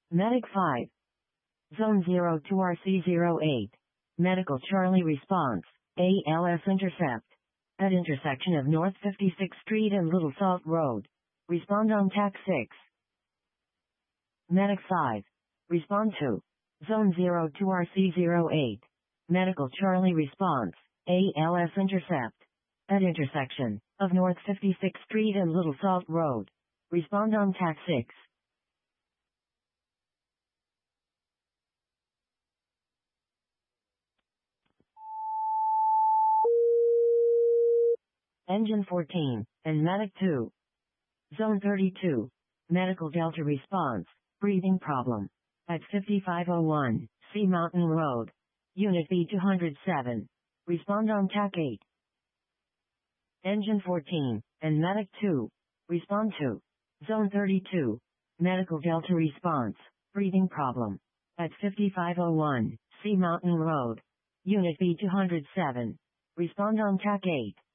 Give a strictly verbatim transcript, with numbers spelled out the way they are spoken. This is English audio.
Medic five. Zone zero two R C zero eight. Medical Charlie response. A L S intercept. At intersection of North fifty-sixth Street and Little Salt Road. Respond on T A C six. Medic five. Respond to. Zone zero two R C zero eight. Medical Charlie response. A L S intercept. At intersection of North fifty-sixth Street and Little Salt Road. Respond on T A C six. Engine fourteen, and Medic two. Zone thirty-two. Medical Delta response. Breathing problem. At fifty-five oh one, Sea Mountain Road. Unit B two oh seven. Respond on T A C eight. Engine fourteen, and Medic two. Respond to. Zone thirty-two. Medical Delta response. Breathing problem. At fifty-five oh one, Sea Mountain Road. Unit B two oh seven. Respond on T A C eight.